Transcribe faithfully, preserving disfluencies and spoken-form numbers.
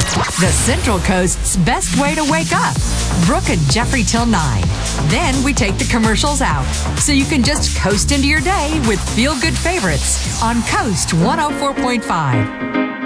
The Central Coast's best way to wake up. Brooke and Jeffrey till nine. Then we take the commercials out, so you can just coast into your day with feel-good favorites on Coast one oh four point five.